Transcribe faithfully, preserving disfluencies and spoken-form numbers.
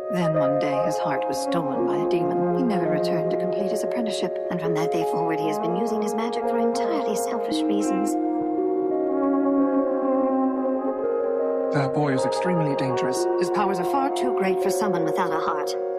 Then one day his heart was stolen by a demon. He never returned to complete his apprenticeship. And from that day forward, he has been using his magic for entirely selfish reasons. That boy is extremely dangerous. His powers are far too great for someone without a heart.